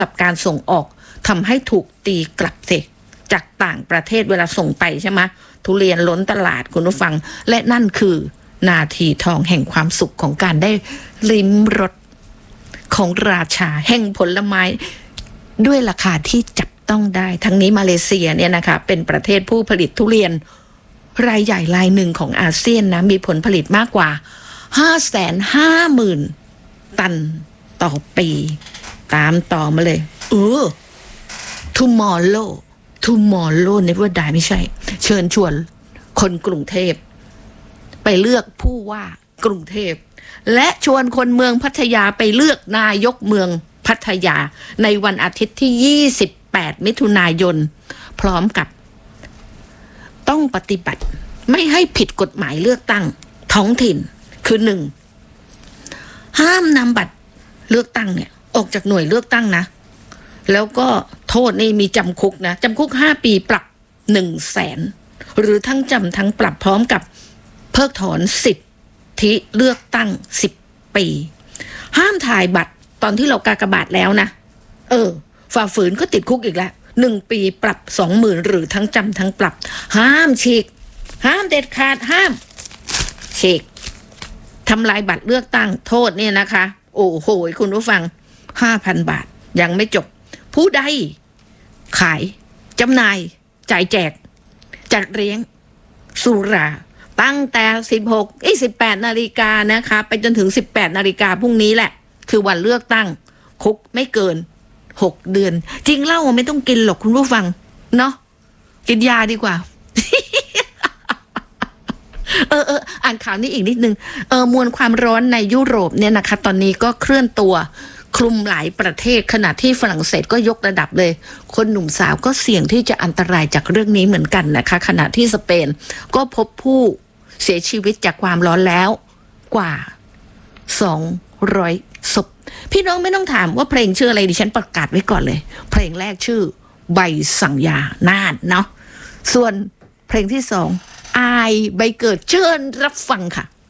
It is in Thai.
กับการส่งออกทำให้ถูกตีกลับสิจากต่างประเทศเวลาส่งไปใช่ไหมทุเรียนล้นตลาดคุณผู้ฟังและนั่นคือนาทีทองแห่งความสุขของการได้ลิ้มรสของราชาแห่งผลไม้ด้วยราคาที่จับต้องได้ทั้งนี้มาเลเซียเนี่ยนะคะเป็นประเทศผู้ผลิตทุเรียนรายใหญ่รายหนึ่งของอาเซียนนะมีผลผลิตมากกว่า 550,000 ตันต่อปีตามต่อมาเลยtomorrow นี่ว่าได้ไม่ใช่เชิญชวนคนกรุงเทพไปเลือกผู้ว่ากรุงเทพและชวนคนเมืองพัทยาไปเลือกนายกเมืองพัทยาในวันอาทิตย์ที่28มิถุนายนพร้อมกับต้องปฏิบัติไม่ให้ผิดกฎหมายเลือกตั้งท้องถิ่นคือ 1. ห้ามนำบัตรเลือกตั้งเนี่ยออกจากหน่วยเลือกตั้งนะแล้วก็โทษนี่มีจำคุกนะจำคุก5 ปีปรับ 100,000 หรือทั้งจำทั้งปรับพร้อมกับเพิกถอนสิทธิเลือกตั้ง10 ปีห้ามถ่ายบัตรตอนที่เรากากบาทแล้วนะฝ่าฝืนก็ติดคุกอีกแล้ว1 ปีปรับ 20,000 หรือทั้งจำทั้งปรับห้ามฉีกห้ามเด็ดขาดห้ามฉีกทำลายบัตรเลือกตั้งโทษเนี่ยนะคะโอ้โหคุณผู้ฟัง 5,000 บาทยังไม่จบผู้ใดขายจำหน่ายจ่ายแจกจัดเลี้ยงสุราตั้งแต่18 นาฬิกานะคะไปจนถึง18 นาฬิกาพรุ่งนี้แหละคือวันเลือกตั้งคุกไม่เกิน6 เดือนจริงเหล้าไม่ต้องกินหรอกคุณผู้ฟังเนาะกินยาดีกว่า อ่านข่าวนี้อีกนิดนึงมวลความร้อนในยุโรปเนี่ยนะคะตอนนี้ก็เคลื่อนตัวคลุมหลายประเทศขณะที่ฝรั่งเศสก็ยกระดับเลยคนหนุ่มสาวก็เสี่ยงที่จะอันตรายจากเรื่องนี้เหมือนกันนะคะขณะที่สเปนก็พบผู้เสียชีวิตจากความร้อนแล้วกว่า200 ศพพี่น้องไม่ต้องถามว่าเพลงชื่ออะไรดิฉันประกาศไว้ก่อนเลยเพลงแรกชื่อใบสั่งยาน่านเนาะส่วนเพลงที่2อายใบเกิดเชิญรับฟังค่ะ